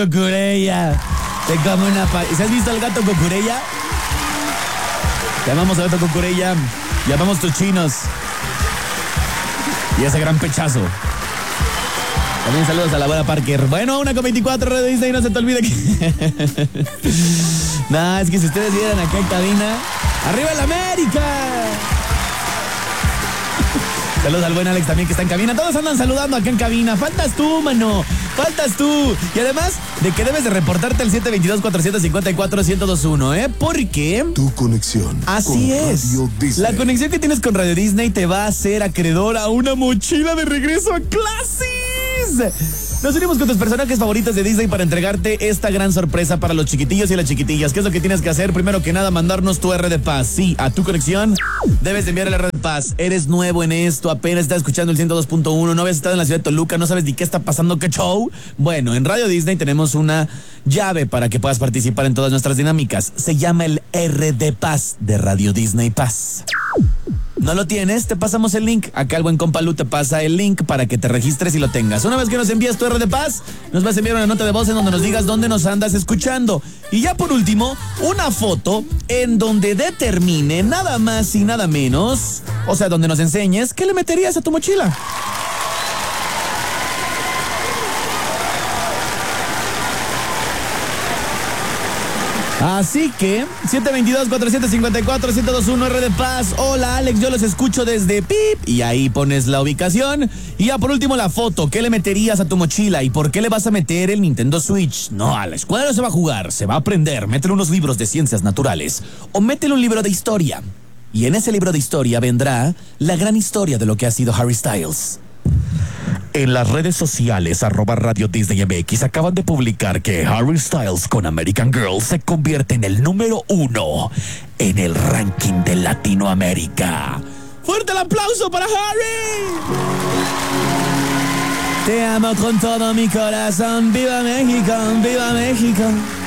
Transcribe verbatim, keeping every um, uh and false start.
Cucurella. Te come una pa... ¿Se has visto al gato Cucurella? Llamamos al gato Cucurella. Llamamos tus chinos. Y ese gran pechazo. También saludos a la buena Parker. Bueno, una con veinticuatro, Radio Disney, no se te olvide que... Nah, es que si ustedes vieran acá en cabina... ¡Arriba el América! Saludos al buen Alex también que está en cabina. Todos andan saludando acá en cabina. Faltas tú, mano. Faltas tú. Y además de que debes de reportarte al siete dos dos, cuatro cinco cuatro, uno cero dos uno, ¿eh? Porque... Tu conexión. Así con es. Radio Disney. La conexión que tienes con Radio Disney te va a hacer acreedor a una mochila de regreso a clases. Nos unimos con tus personajes favoritos de Disney para entregarte esta gran sorpresa para los chiquitillos y las chiquitillas. ¿Qué es lo que tienes que hacer? Primero que nada, mandarnos tu R de Paz. Sí, a tu conexión debes de enviar el R de Paz. Eres nuevo en esto, apenas estás escuchando el ciento dos punto uno, no habías estado en la ciudad de Toluca, no sabes ni qué está pasando, qué show. Bueno, en Radio Disney tenemos una llave para que puedas participar en todas nuestras dinámicas. Se llama el R de Paz de Radio Disney Paz. ¿No lo tienes? Te pasamos el link. Acá el buen compa Lu te pasa el link para que te registres y lo tengas. Una vez que nos envías tu R de Paz, nos vas a enviar una nota de voz en donde nos digas dónde nos andas escuchando. Y ya por último, una foto en donde determine nada más y nada menos, o sea, donde nos enseñes qué le meterías a tu mochila. Así que, siete dos dos, cuatro siete cinco cuatro, uno cero dos uno, R de Paz. Hola, Alex, yo los escucho desde Pip. Y ahí pones la ubicación. Y ya por último la foto. ¿Qué le meterías a tu mochila? ¿Y por qué le vas a meter el Nintendo Switch? No, a la escuela no se va a jugar, se va a aprender. Métele unos libros de ciencias naturales. O métele un libro de historia. Y en ese libro de historia vendrá la gran historia de lo que ha sido Harry Styles. En las redes sociales, arroba Radio Disney M X, acaban de publicar que Harry Styles con American Girl se convierte en el número uno en el ranking de Latinoamérica. ¡Fuerte el aplauso para Harry! Te amo con todo mi corazón. ¡Viva México! ¡Viva México!